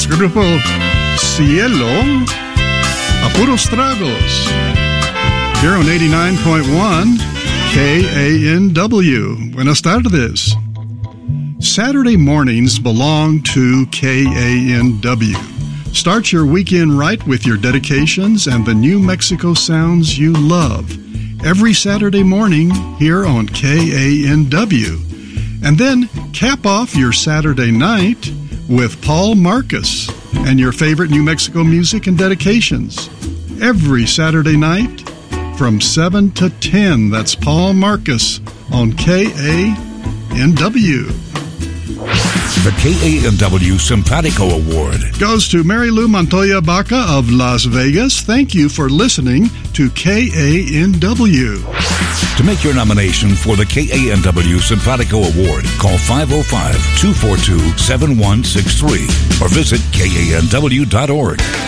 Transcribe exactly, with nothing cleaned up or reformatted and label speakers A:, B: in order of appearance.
A: Grupo Cielo, A Puros Tragos, here on eighty-nine point one K A N W. Buenas tardes. Saturday mornings belong to K A N W. Start your weekend right with your dedications and the New Mexico sounds you love. Every Saturday morning here on K A N W. And then cap off your Saturday night with Paul Marcus and your favorite New Mexico music and dedications. Every Saturday night from seven to ten. That's Paul Marcus on K A N W.
B: The K A N W Simpatico Award
A: goes to Mary Lou Montoya Baca of Las Vegas. Thank you for listening to K A N W.
B: To make your nomination for the K A N W Simpatico Award, call five oh five, two four two, seven one six three or visit K A N W dot org.